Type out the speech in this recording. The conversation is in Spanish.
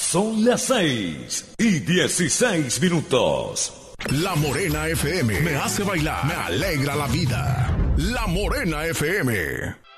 Son las 6:16. La Morena FM me hace bailar, me alegra la vida. La Morena FM.